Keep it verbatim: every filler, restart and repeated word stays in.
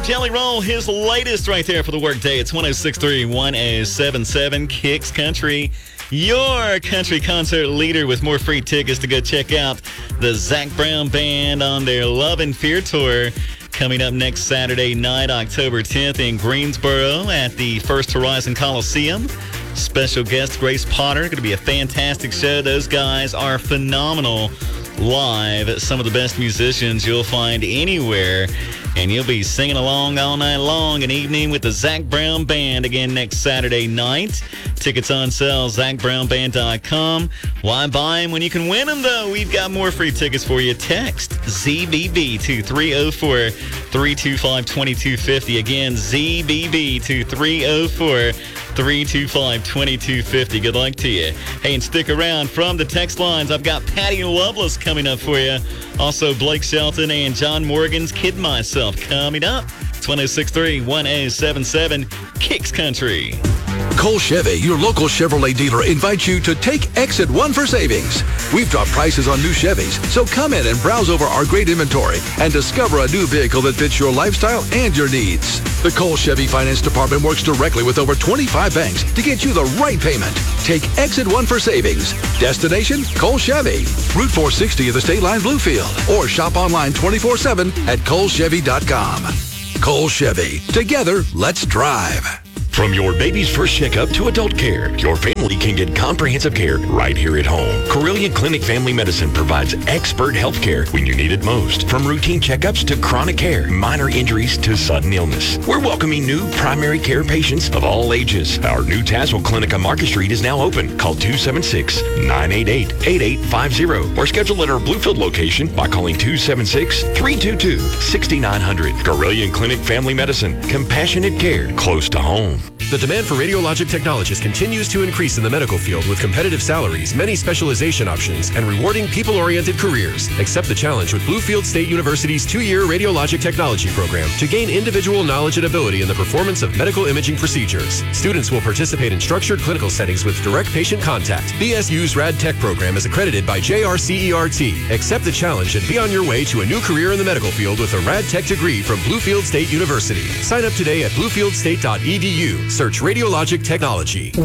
Jelly Roll, his latest right there for the workday. It's one oh six point three, one oh seven point seven Kicks Country, your country concert leader, with more free tickets to go check out the Zac Brown Band on their Love and Fear Tour. Coming up next Saturday night, October tenth in Greensboro at the First Horizon Coliseum. Special guest Grace Potter. Going to be a fantastic show. Those guys are phenomenal live. Some of the best musicians you'll find anywhere. And you'll be singing along all night long, an evening with the Zac Brown Band again next Saturday night. Tickets on sale, zac brown band dot com. Why buy them when you can win them, though? We've got more free tickets for you. Text Z B B to three oh four, three two five, two two five oh. Again, Z B B to three oh four, three two five, two two five oh. Good luck to you. Hey, and stick around. From the text lines, I've got Patty Loveless coming up for you. Also, Blake Shelton and John Morgan's Kid Myself coming up. It's one oh six point three, one oh seven point seven Kicks Country. Cole Chevy, your local Chevrolet dealer, invites you to take Exit One for savings. We've dropped prices on new Chevys, so come in and browse over our great inventory and discover a new vehicle that fits your lifestyle and your needs. The Cole Chevy Finance Department works directly with over twenty-five banks to get you the right payment. Take Exit One for savings. Destination, Cole Chevy. Route four sixty of the State Line Bluefield. Or shop online twenty-four seven at cole chevy dot com. Cole Chevy. Together, let's drive. From your baby's first checkup to adult care, your family can get comprehensive care right here at home. Carilion Clinic Family Medicine provides expert health care when you need it most. From routine checkups to chronic care, minor injuries to sudden illness. We're welcoming new primary care patients of all ages. Our new Tazewell Clinic on Market Street is now open. Call two seven six, nine eight eight, eight eight five zero or schedule at our Bluefield location by calling two seven six, three two two, six nine zero zero. Carilion Clinic Family Medicine. Compassionate care close to home. The demand for radiologic technologists continues to increase in the medical field with competitive salaries, many specialization options, and rewarding people-oriented careers. Accept the challenge with Bluefield State University's two-year radiologic technology program to gain individual knowledge and ability in the performance of medical imaging procedures. Students will participate in structured clinical settings with direct patient contact. B S U's Rad Tech program is accredited by J R C E R T. Accept the challenge and be on your way to a new career in the medical field with a Rad Tech degree from Bluefield State University. Sign up today at bluefield state dot e d u. Search Radiologic Technology.